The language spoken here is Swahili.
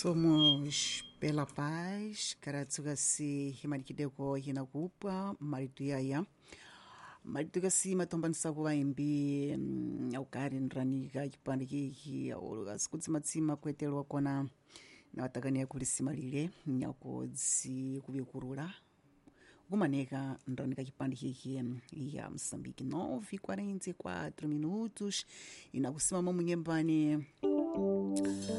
Somos pela paz, karatsuka-si himalikideko hinakupa maritu yaya maritukasi matombanisa kuva imbi aukari nranika kipande kiki aulukasi kutsi matsima kuetelwa kona na watakania kulisima lile nyakodzi kuvikurula kumaneka nranika kipande kiki ya Msambiki 9:44 minutos inakusimama mwenyembani